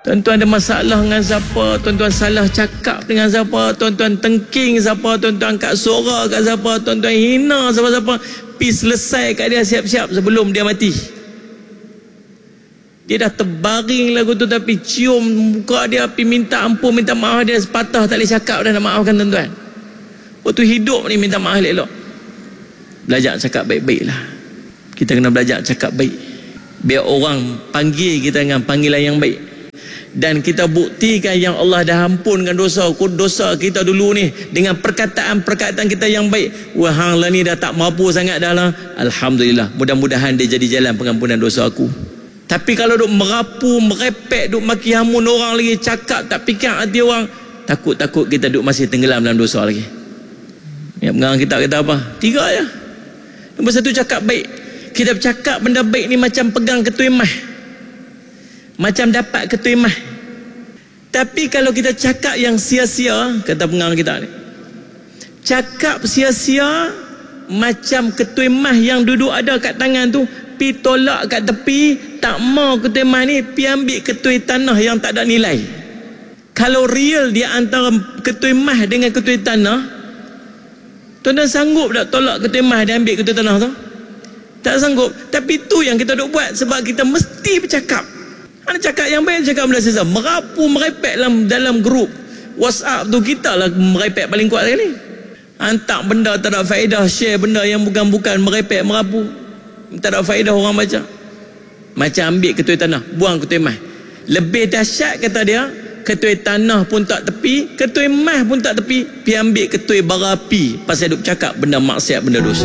Tuan-tuan ada masalah dengan siapa, tuan-tuan salah cakap dengan siapa, tuan-tuan tengking siapa, tuan-tuan kat suara kat siapa, tuan-tuan hina siapa-siapa, pergi selesai kat dia siap-siap sebelum dia mati. Dia dah terbaring lagu tu, tapi cium muka dia, pergi minta ampun, minta maaf, dia sepatah tak boleh cakap dah nak maafkan tuan-tuan. Waktu hidup ni minta maaf elok. Belajar cakap baik-baik lah. Kita kena belajar cakap baik, biar orang panggil kita dengan panggilan yang baik. Dan kita buktikan yang Allah dah ampunkan dosa kita dulu ni dengan perkataan-perkataan kita yang baik. Wah, hang lah ni dah tak mampu sangat dah lah. Alhamdulillah, mudah-mudahan dia jadi jalan pengampunan dosa aku. Tapi kalau duk merapu, merepek, duk maki hamun orang lagi, cakap tak fikir hati orang, takut-takut kita duk masih tenggelam dalam dosa lagi. Ya, pengarang kita kata apa? 3 je. Nombor 1, cakap baik. Kita bercakap benda baik ni macam pegang ketui emas, macam dapat ketui emas. Tapi kalau kita cakap yang sia-sia, kata pengarang kita ni, cakap sia-sia macam ketui emas yang duduk ada kat tangan tu, pi tolak kat tepi, tak mau ketui emas ni, pi ambil ketui tanah yang tak ada nilai. Kalau real dia antara ketui emas dengan ketui tanah, tuan-tuan sanggup tak tolak ketui emas dan ambil ketui tanah tu? Tak sanggup. Tapi tu yang kita duk buat, sebab kita mesti bercakap. Ada cakap yang baik, cakap benda sesat. Merapu, merepek dalam grup WhatsApp tu, kita lah merepek paling kuat sekali. Hantar benda tak ada faedah, share benda yang bukan-bukan, merepek, merapu, tak ada faedah orang baca. Macam ambil ketui tanah, buang ketui emas. Lebih dahsyat kata dia, ketui tanah pun tak tepi, ketui emas pun tak tepi, pergi ambil ketui bara api, pasal duk cakap benda maksiat, benda dosa.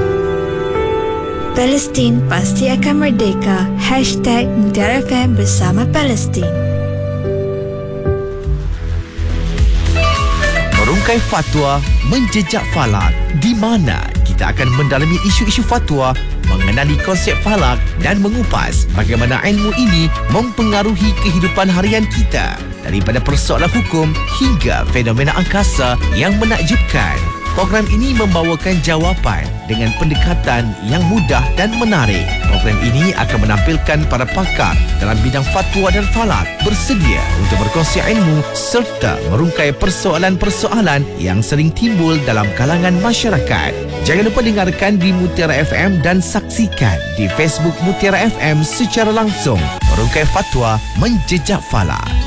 Palestin pasti akan merdeka. #Mutiara FM bersama Palestin. Merungkai fatwa, menjejak falak, di mana kita akan mendalami isu-isu fatwa, mengenali konsep falak dan mengupas bagaimana ilmu ini mempengaruhi kehidupan harian kita, daripada persoalan hukum hingga fenomena angkasa yang menakjubkan. Program ini membawakan jawapan dengan pendekatan yang mudah dan menarik. Program ini akan menampilkan para pakar dalam bidang fatwa dan falak bersedia untuk berkongsi ilmu serta merungkai persoalan-persoalan yang sering timbul dalam kalangan masyarakat. Jangan lupa dengarkan di Mutiara FM dan saksikan di Facebook Mutiara FM secara langsung. Merungkai fatwa, menjejak falak.